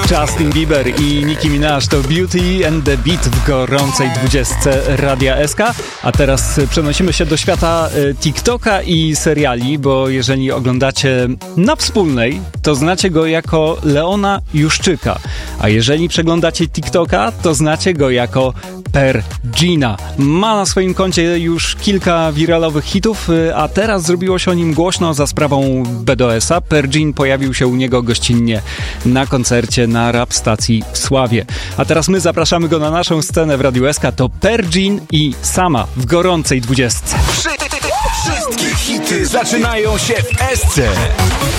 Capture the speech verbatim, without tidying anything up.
Justin Bieber i Nicki Minaj to Beauty and the Beat w gorącej dwudziestce Radia S K. A teraz przenosimy się do świata TikToka i seriali, bo jeżeli oglądacie na Wspólnej, to znacie go jako Leona Juszczyka. A jeżeli przeglądacie TikToka, to znacie go jako Pergina. Ma na swoim koncie już kilka wiralowych hitów, a teraz zrobiło się o nim głośno za sprawą B D S a. Pergin pojawił się u niego gościnnie na koncercie na rap stacji w Sławie. A teraz my zapraszamy go na naszą scenę w Radiu S K. To Pergin i Sama w gorącej dwudziestce. Wszystkie hity zaczynają się w S C.